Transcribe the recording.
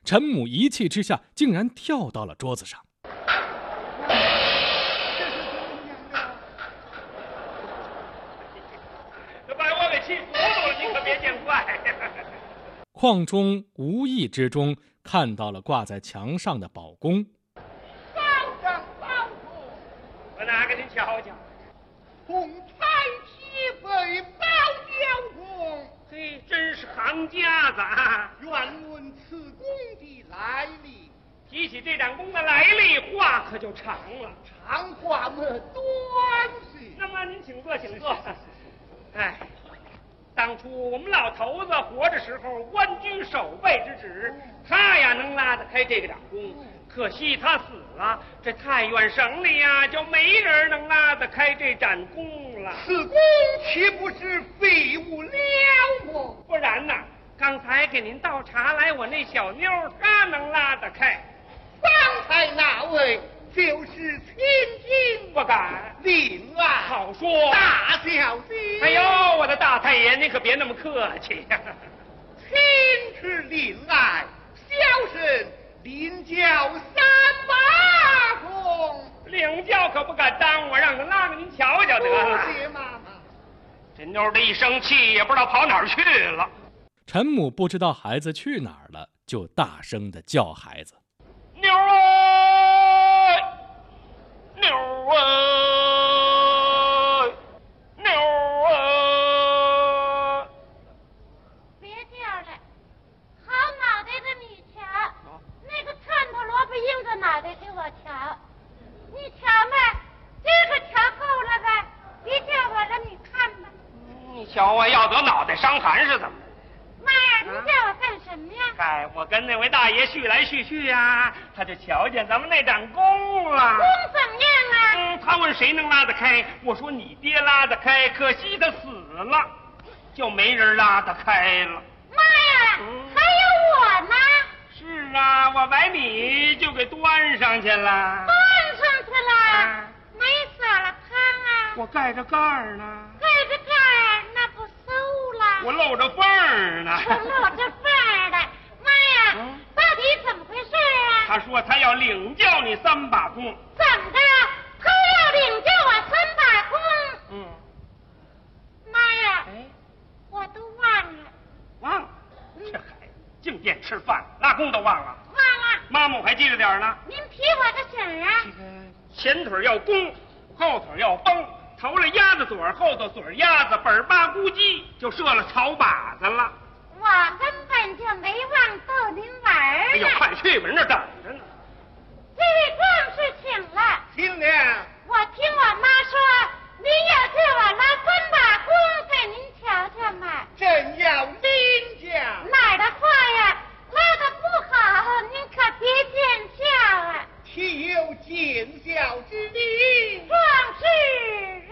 陈母一气之下，竟然跳到了桌子上。 这把我给气糊涂了，你可别见怪。 邝忠无意之中看到了挂在墙上的宝弓。 保长保主， 我拿给您瞧瞧。 红彩旗飞宝交锋， 嘿，真是行家子啊！ 愿问此弓的来历。 提起这盏弓的来历，话可就长了。 长话么短些。 那么您请坐，请坐。哎，当初我们老头子活着时候官居守备之职，他呀能拉得开这个掌弓，可惜他死了，这太原省里呀就没人能拉得开这盏弓了。 此弓岂不是废物了么？ 不然呢，刚才给您倒茶来，我那小妞她能拉得开。 方才那位就是亲亲不敢。 令爱， 好说。 大小姐。 哎呦，我的大太爷，您可别那么客气呀。 亲是令爱，小生领教三把弓。 领教可不敢当，我让他拉给您瞧瞧得了。 谢妈妈。 这妞的一生气，也不知道跑哪儿去了。 陈母不知道孩子去哪儿了，就大声地叫孩子：“ 妞儿，妞儿，妞儿！” 别叫了，好脑袋的你瞧，那个串头萝卜硬着脑袋给我瞧，你瞧吧，这个瞧够了吧？别叫我了，你看吧。 你瞧我要得脑袋伤寒是怎么？ 妈呀，你叫我干什么呀？ 嗨，我跟那位大爷叙来叙去呀，他就瞧见咱们那盏弓了。 弓怎么样啊？ 他问谁能拉得开，我说你爹拉得开，可惜他死了，就没人拉得开了。 妈呀，还有我呢！ 是啊，我把你就给端上去了。 端上去了，没撒了糠啊？ 我盖着盖儿呢。 盖着盖儿，那不馊了？ 我露着缝儿呢。 我露着缝儿的。妈呀，到底怎么回事啊？ 他说他要领教你3把弓。 怎么的？他要领教我3把弓？妈呀，我都忘了。 忘了？这孩子净惦吃饭，拉弓都忘了。 忘了。 妈妈我还记着点呢。 您提我个醒啊！ 前腿要弓，后腿要绷，头了鸭子嘴，后头嘴鸭子，本巴咕叽就射了草靶子了。 我根本就没忘逗您玩儿呢。 哎呦，快去吧，人这等着呢。